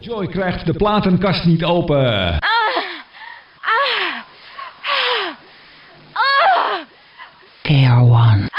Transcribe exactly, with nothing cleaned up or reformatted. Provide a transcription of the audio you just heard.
Joy krijgt de platenkast niet open. Ah, ah, ah, ah. K R one.